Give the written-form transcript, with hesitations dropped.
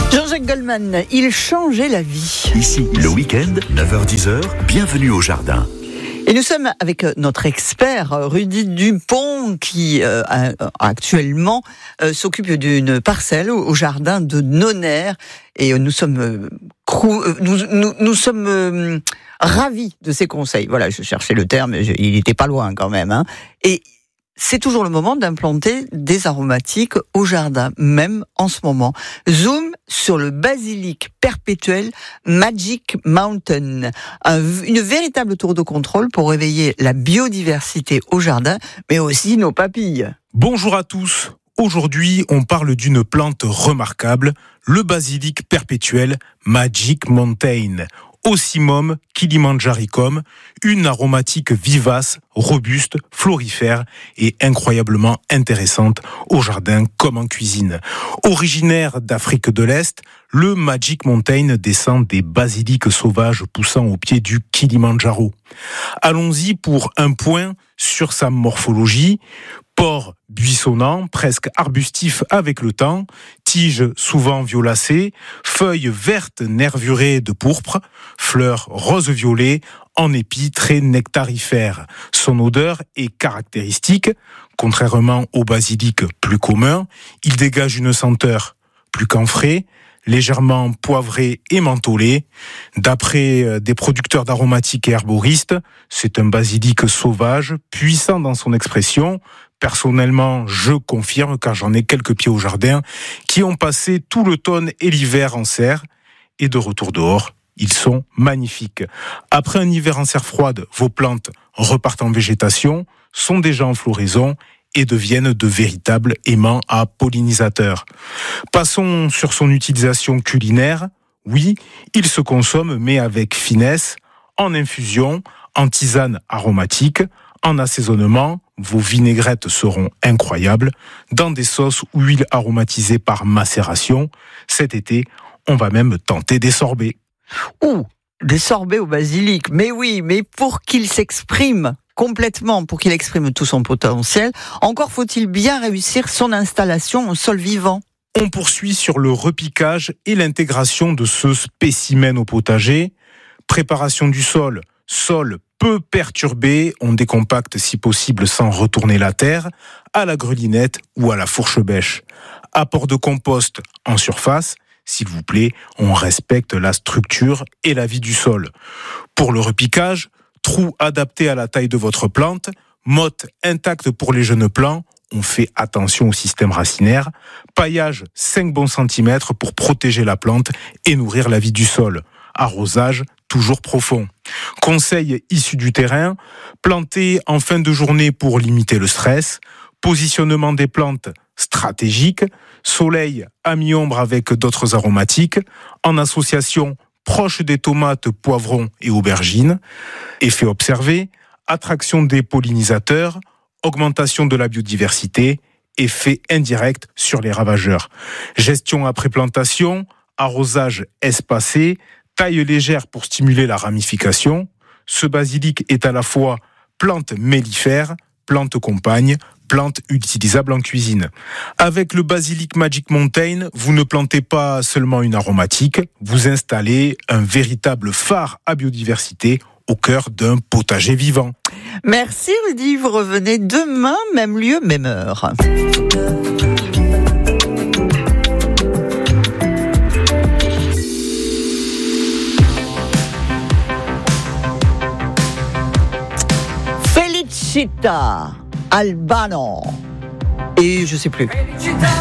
Jean-Jacques Goldman, il changeait la vie. Ici, le week-end, 9h-10h, bienvenue au jardin. Et nous sommes avec notre expert Rudy Dupont qui actuellement s'occupe d'une parcelle au jardin de Nonner et nous sommes ravis de ses conseils. Voilà, je cherchais le terme, il n'était pas loin quand même. Hein. Et c'est toujours le moment d'implanter des aromatiques au jardin, même en ce moment. Zoom sur le basilic perpétuel Magic Mountain. Une véritable tour de contrôle pour réveiller la biodiversité au jardin, mais aussi nos papilles. Bonjour à tous. Aujourd'hui, on parle d'une plante remarquable, le basilic perpétuel Magic Mountain. Ocimum kilimanjaricum, une aromatique vivace, robuste, florifère et incroyablement intéressante au jardin comme en cuisine. Originaire d'Afrique de l'Est, le Magic Mountain descend des basiliques sauvages poussant au pied du Kilimandjaro. Allons-y pour un point sur sa morphologie. Port buissonnant, presque arbustif avec le temps, tiges souvent violacées, feuilles vertes nervurées de pourpre, fleurs rose-violet, en épi très nectarifères. Son odeur est caractéristique. Contrairement au basilic plus commun, il dégage une senteur plus camphrée, légèrement poivrée et mentholée. D'après des producteurs d'aromatiques et herboristes, c'est un basilic sauvage, puissant dans son expression. Personnellement, je confirme, car j'en ai quelques pieds au jardin, qui ont passé tout l'automne et l'hiver en serre, et de retour dehors, ils sont magnifiques. Après un hiver en serre froide, vos plantes repartent en végétation, sont déjà en floraison, et deviennent de véritables aimants à pollinisateurs. Passons sur son utilisation culinaire. Oui, il se consomme, mais avec finesse, en infusion, en tisane aromatique, en assaisonnement. Vos vinaigrettes seront incroyables, dans des sauces ou huiles aromatisées par macération. Cet été, on va même tenter des sorbets. Ouh, des sorbets au basilic. Mais oui, mais pour qu'il s'exprime complètement, pour qu'il exprime tout son potentiel, encore faut-il bien réussir son installation au sol vivant. On poursuit sur le repiquage et l'intégration de ce spécimen au potager. Préparation du sol, sol peu perturbé, on décompacte si possible sans retourner la terre, à la grelinette ou à la fourche-bêche. Apport de compost en surface, s'il vous plaît, on respecte la structure et la vie du sol. Pour le repiquage, trou adapté à la taille de votre plante, motte intacte pour les jeunes plants, on fait attention au système racinaire, paillage 5 bons centimètres pour protéger la plante et nourrir la vie du sol. Arrosage toujours profond. Conseil issu du terrain, planter en fin de journée pour limiter le stress, positionnement des plantes stratégique, soleil à mi-ombre avec d'autres aromatiques, en association proche des tomates, poivrons et aubergines, effet observé, attraction des pollinisateurs, augmentation de la biodiversité, effet indirect sur les ravageurs. Gestion après plantation, arrosage espacé, taille légère pour stimuler la ramification. Ce basilic est à la fois plante mellifère, plante compagne, plante utilisable en cuisine. Avec le basilic Magic Mountain, vous ne plantez pas seulement une aromatique, vous installez un véritable phare à biodiversité au cœur d'un potager vivant. Merci Rudy, vous revenez demain, même lieu, même heure. Felicita Albano et je sais plus.